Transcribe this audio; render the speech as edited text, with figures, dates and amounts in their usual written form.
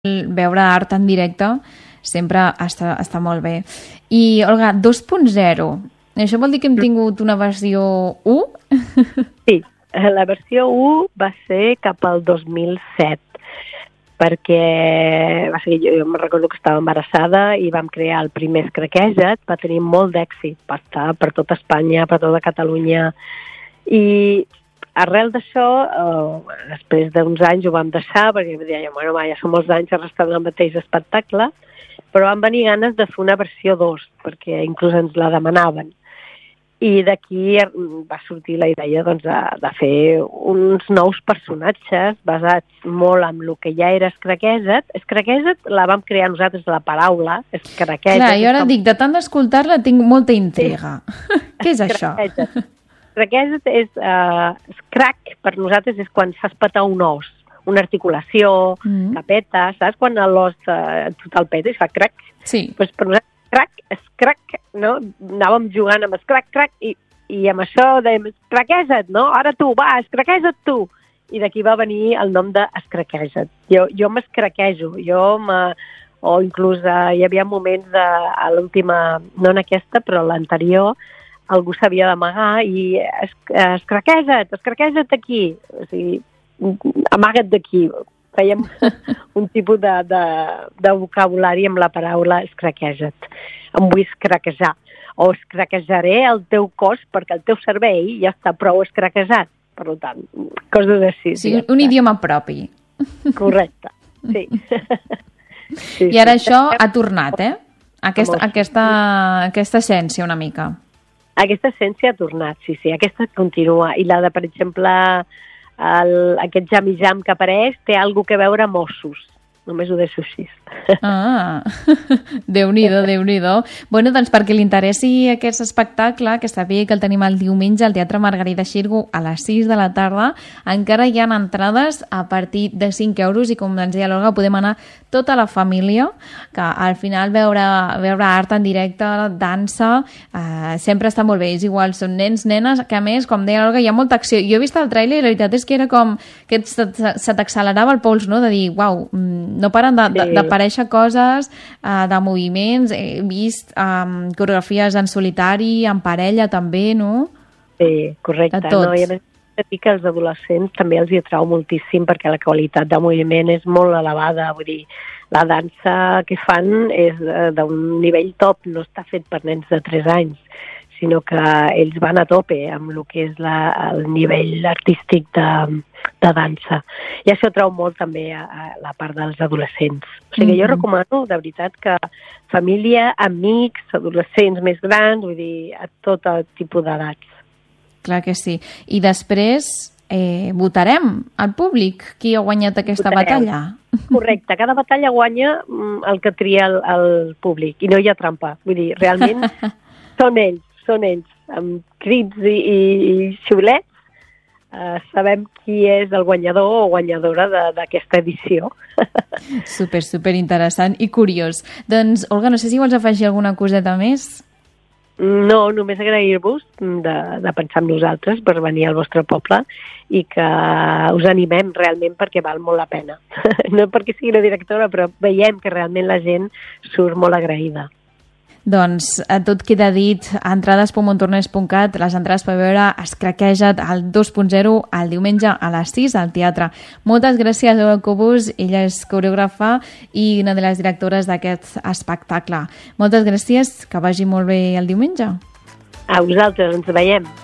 veure art en directe sempre està molt bé. I, Olga, 2.0, això vol dir que hem tingut una versió 1? Sí, la versió 1 va ser cap al 2007, perquè jo me recordo que estava embarassada i vam crear el primer Escraqueja't, va tenir molt d'èxit, va estar per tot Espanya, per tota Catalunya, i arrel d'això, després d'uns anys ho vam deixar, perquè dèiem, bueno, ja són molts anys arrastrant el mateix espectacle, però van venir ganes de fer una versió 2, perquè inclús ens la demanaven. I d'aquí va sortir la idea doncs, de fer uns nous personatges basats molt en el que ja era Escraqueja't. Escraqueja't la vam crear nosaltres de la paraula, Escraqueja't. Clar, jo ara dic, de tant d'escoltar-la tinc molta intriga. Sí. Què és això? Escraqueja't és... Escrac, per nosaltres, és quan fas petar un os, una articulació, que peta, saps? Quan l'os tot el peta i fa crac. Sí. Pues per nosaltres, escrac, no? Anàvem jugant amb escrac, i amb això dèiem, Escraqueja't, no? Ara tu, va, Escraqueja't tu! I d'aquí va venir el nom d'Escraqueja't. Jo m'escraquejo, o inclús hi havia moments a l'última, no en aquesta, però l'anterior, algú s'havia d'amagar i escraqueja't aquí, o sigui, amaga't d'aquí. Fèiem un tipus de vocabulari amb la paraula escraqueja't. Em vull escraquejar, o escraquejaré el teu cos perquè el teu cervell ja està prou escraquejat. Per tant, coses així. Sí, un idioma propi. Correcte, sí. I ara això ha tornat, aquesta essència una mica. Aquesta essència ha tornat, sí, aquesta continua. I la de, per exemple, aquest jam-i-jam que apareix té alguna que veure amb ossos. Només ho deixo així. Ah, Déu-n'hi-do, Déu-n'hi-do. Bueno, doncs perquè li interessi aquest espectacle, que sàpiga que el tenim el diumenge al Teatre Margarida Xirgu a les 6 de la tarda, encara hi ha entrades a partir de 5 euros i com ens deia l'Olga, podem anar tota la família, que al final veure art en directe, dansa, sempre està molt bé. És igual, són nens, nenes, que a més, com deia l'Olga, hi ha molta acció. Jo he vist el tràiler i la veritat és que era com que se t'accelerava el pols, no? De dir, uau, no paren d'aparèixer coses, de moviments, he vist coreografies en solitari, en parella també, no? Sí, correcte. No? I a més, que als adolescents també els hi atrau moltíssim perquè la qualitat de moviment és molt elevada, vull dir, la dansa que fan és d'un nivell top, no està fet per nens de 3 anys, sinó que ells van a tope amb el que és el nivell artístic de dansa. I això trau molt també a la part dels adolescents. O sigui, jo recomano, de veritat, que família, amics, adolescents més grans, vull dir, a tot tipus d'edats. Clar que sí. I després votarem al públic qui ha guanyat aquesta batalla. Correcte. Cada batalla guanya el que tria el públic i no hi ha trampa. Vull dir, realment són ells, amb crits i xiulets. Sabem qui és el guanyador o guanyadora d'aquesta edició. Super interessant i curiós. Doncs, Olga, no sé si vols afegir alguna coseta més? No, només agrair-vos de pensar en nosaltres per venir al vostre poble i que us animem realment perquè val molt la pena. No perquè sigui la directora, però veiem que realment la gent surt molt agraïda. Doncs tot queda dit a entrades.montornès.cat, les entrades per veure Escraqueja't al 2.0 el diumenge a les 6 al teatre. Moltes gràcies a Olga Cobos, ella és coreògrafa i una de les directores d'aquest espectacle. Moltes gràcies, que vagi molt bé el diumenge. A vosaltres, ens veiem.